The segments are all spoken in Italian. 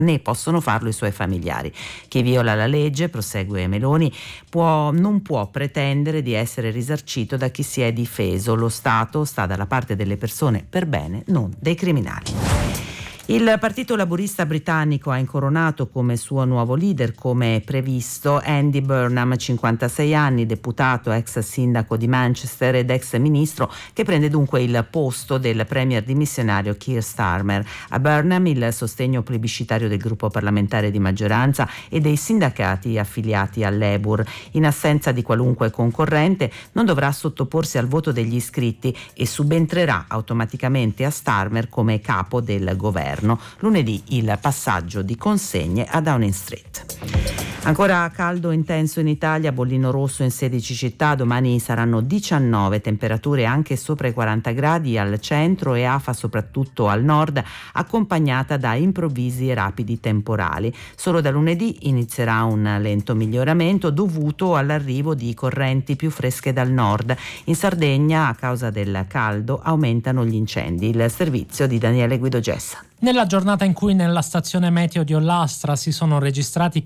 né possono farlo i suoi familiari. Chi viola la legge, prosegue Meloni, non può pretendere di essere risarcito da chi si è difeso. Lo Stato sta dalla parte delle persone per bene, non dei criminali. Il Partito Laburista britannico ha incoronato come suo nuovo leader, come previsto, Andy Burnham, 56 anni, deputato, ex sindaco di Manchester ed ex ministro, che prende dunque il posto del premier dimissionario Keir Starmer. A Burnham il sostegno plebiscitario del gruppo parlamentare di maggioranza e dei sindacati affiliati al Labour. In assenza di qualunque concorrente non dovrà sottoporsi al voto degli iscritti e subentrerà automaticamente a Starmer come capo del governo. Lunedì il passaggio di consegne a Downing Street. Ancora caldo intenso in Italia, bollino rosso in 16 città, domani saranno 19, temperature anche sopra i 40 gradi al centro e afa soprattutto al nord, accompagnata da improvvisi e rapidi temporali. Solo da lunedì inizierà un lento miglioramento dovuto all'arrivo di correnti più fresche dal nord. In Sardegna, a causa del caldo, aumentano gli incendi. Il servizio di Daniele Guidogessa. Nella giornata in cui nella stazione meteo di Ollastra si sono registrati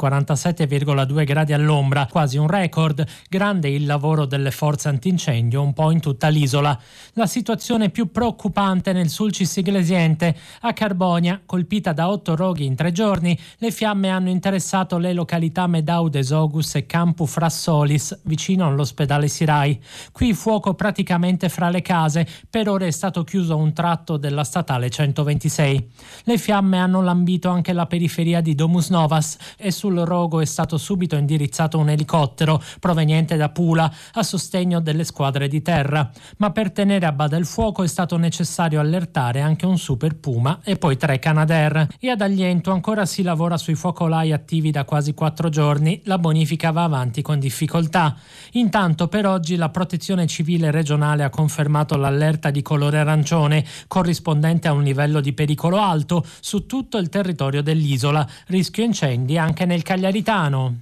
47,2 gradi all'ombra, quasi un record, grande il lavoro delle forze antincendio un po' in tutta l'isola. La situazione più preoccupante nel Sulcis Iglesiente. A Carbonia, colpita da 8 roghi in 3 giorni, le fiamme hanno interessato le località Medaudes Ogus e Campu Frassolis, vicino all'ospedale Sirai. Qui fuoco praticamente fra le case, per ora è stato chiuso un tratto della statale 126. Le fiamme hanno lambito anche la periferia di Domus Novas e sul rogo è stato subito indirizzato un elicottero proveniente da Pula a sostegno delle squadre di terra, ma per tenere a bada il fuoco è stato necessario allertare anche un Super Puma e poi 3 Canadair. E ad Agliento ancora si lavora sui focolai attivi da quasi 4 giorni, la bonifica va avanti con difficoltà. Intanto per oggi la Protezione Civile regionale ha confermato l'allerta di colore arancione, corrispondente a un livello di pericolo alto su tutto il territorio dell'isola. Rischio incendi anche nel Cagliaritano.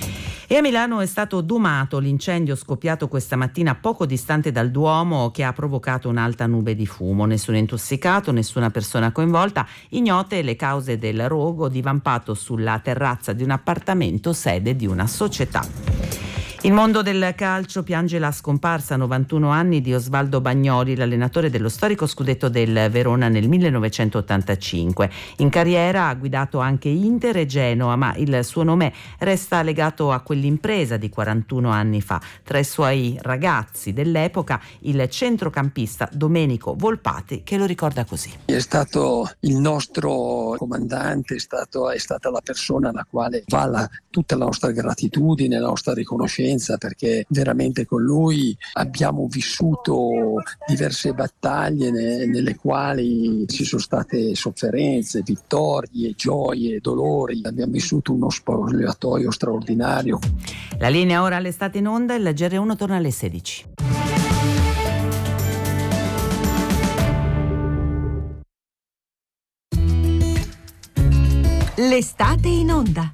E a Milano è stato domato l'incendio scoppiato questa mattina poco distante dal Duomo, che ha provocato un'alta nube di fumo. Nessun intossicato, nessuna persona coinvolta, ignote le cause del rogo divampato sulla terrazza di un appartamento sede di una società. Il mondo del calcio piange la scomparsa a 91 anni di Osvaldo Bagnoli, l'allenatore dello storico scudetto del Verona nel 1985. In carriera ha guidato anche Inter e Genoa, ma il suo nome resta legato a quell'impresa di 41 anni fa. Tra i suoi ragazzi dell'epoca, il centrocampista Domenico Volpati, che lo ricorda così. È stato il nostro comandante, è stata la persona alla quale va tutta la nostra gratitudine, la nostra riconoscenza, perché veramente con lui abbiamo vissuto diverse battaglie nelle quali ci sono state sofferenze, vittorie, gioie, dolori. Abbiamo vissuto uno spogliatoio straordinario. La linea ora all'estate in onda, il GR1 torna alle 16. L'estate in onda.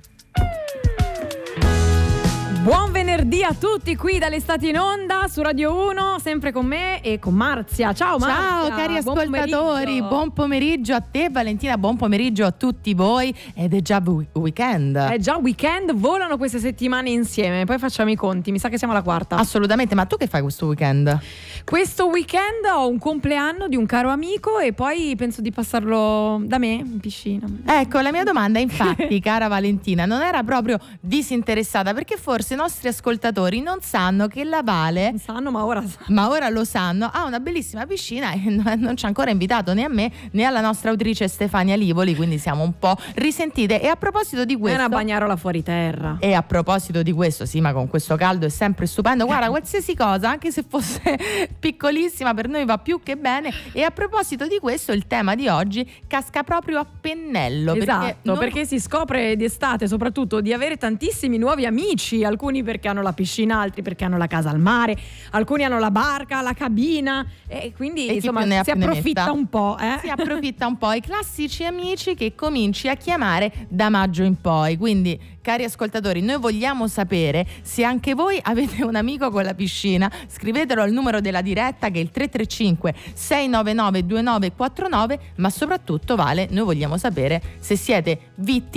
Buon venerdì a tutti qui dall'Estate in Onda su Radio 1, sempre con me e con Marzia. Ciao Marzia. Ciao cari ascoltatori, buon pomeriggio a te Valentina, buon pomeriggio a tutti voi ed è già weekend. È già weekend, volano queste settimane insieme, poi facciamo i conti, mi sa che siamo alla quarta. Assolutamente, ma tu che fai questo weekend? Questo weekend ho un compleanno di un caro amico e poi penso di passarlo da me in piscina. Ecco, la mia domanda infatti cara Valentina non era proprio disinteressata, perché forse i nostri ascoltatori non sanno che la Vale, non sanno ma ora lo sanno, ha una bellissima piscina e non ci ha ancora invitato né a me né alla nostra autrice Stefania Livoli, quindi siamo un po' risentite. E a proposito di questo, è una bagnarola fuori terra. E a proposito di questo, sì, ma con questo caldo è sempre stupendo, guarda, qualsiasi cosa, anche se fosse piccolissima, per noi va più che bene. E a proposito di questo, il tema di oggi casca proprio a pennello. Esatto, perché si scopre d'estate soprattutto di avere tantissimi nuovi amici, alcuni alcuni perché hanno la piscina, altri perché hanno la casa al mare, alcuni hanno la barca, la cabina, e quindi insomma si approfitta un po'. Si approfitta un po', i classici amici che cominci a chiamare da maggio in poi. Quindi, cari ascoltatori, noi vogliamo sapere se anche voi avete un amico con la piscina. Scrivetelo al numero della diretta, che è il 335 699 2949, ma soprattutto, Vale, noi vogliamo sapere se siete vittime